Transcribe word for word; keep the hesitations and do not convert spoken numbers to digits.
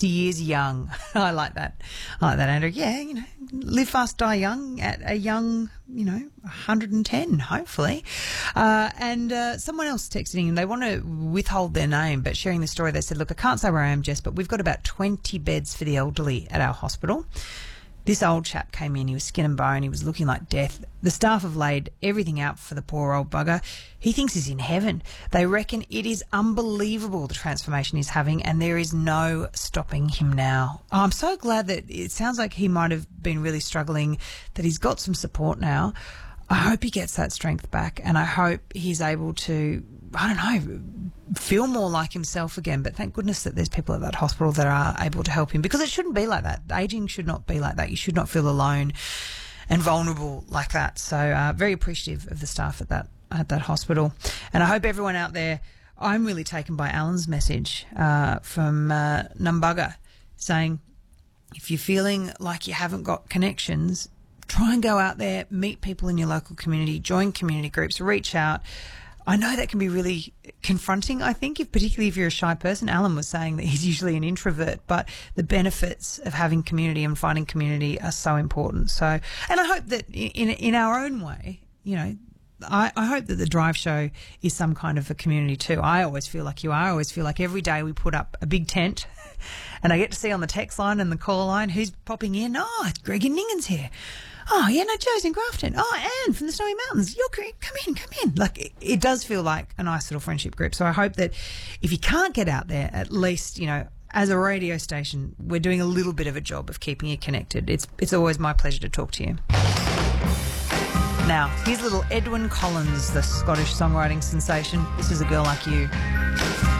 sixty years young. I like that. I like that, Andrew. Yeah, you know, live fast, die young at a young, you know, one hundred ten, hopefully. Uh, and uh, someone else texting in, they want to withhold their name, but sharing the story, they said, look, I can't say where I am, Jess, but we've got about twenty beds for the elderly at our hospital. This old chap came in, he was skin and bone, he was looking like death. The staff have laid everything out for the poor old bugger. He thinks he's in heaven. They reckon it is unbelievable the transformation he's having, and there is no stopping him now. Oh, I'm so glad that it sounds like he might have been really struggling, that he's got some support now. I hope he gets that strength back, and I hope he's able to, I don't know, feel more like himself again. But thank goodness that there's people at that hospital that are able to help him, because it shouldn't be like that. Ageing should not be like that. You should not feel alone and vulnerable like that. So uh, very appreciative of the staff at that at that hospital. And I hope everyone out there, I'm really taken by Alan's message uh, from uh, Numbugger saying, if you're feeling like you haven't got connections, try and go out there, meet people in your local community, join community groups, reach out. I know that can be really confronting, I think, if particularly if you're a shy person. Alan was saying that he's usually an introvert, but the benefits of having community and finding community are so important. So, and I hope that in in our own way, you know, I, I hope that the Drive Show is some kind of a community too. I always feel like you are. I always feel like every day we put up a big tent and I get to see on the text line and the call line who's popping in. Oh, it's Greg and Ningan's here. Oh, yeah, no, Joe's in Grafton. Oh, Anne from the Snowy Mountains. You're great. Come in, come in. Like, it, it does feel like a nice little friendship group. So I hope that if you can't get out there, at least, you know, as a radio station, we're doing a little bit of a job of keeping you connected. It's, it's always my pleasure to talk to you. Now, here's little Edwyn Collins, the Scottish songwriting sensation. This is A Girl Like You.